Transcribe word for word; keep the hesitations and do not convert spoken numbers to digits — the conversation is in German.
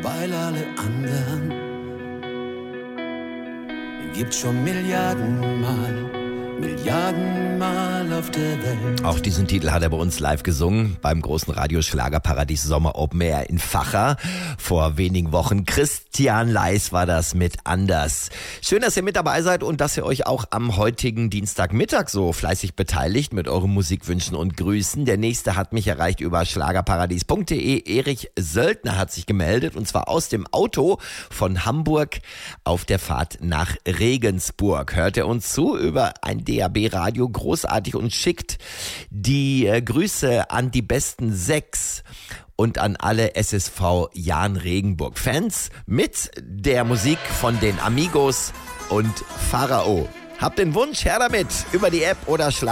weil alle anderen gibt's schon Milliarden Mal. Milliarden Mal auf der Welt. Auch diesen Titel hat er bei uns live gesungen beim großen Radioschlagerparadies Sommer Open Air in Vacha vor wenigen Wochen. Christian Leis war das mit Anders. Schön, dass ihr mit dabei seid und dass ihr euch auch am heutigen Dienstagmittag so fleißig beteiligt mit euren Musikwünschen und Grüßen. Der nächste hat mich erreicht über schlagerparadies punkt de. Erich Söldner hat sich gemeldet und zwar aus dem Auto von Hamburg auf der Fahrt nach Regensburg. Hört er uns zu über ein D A B-Radio, großartig, und schickt die äh, Grüße an die besten sechs und an alle S S V Jahn Regenburg-Fans mit der Musik von den Amigos und Pharao. Habt den Wunsch, her damit, über die App oder Schlag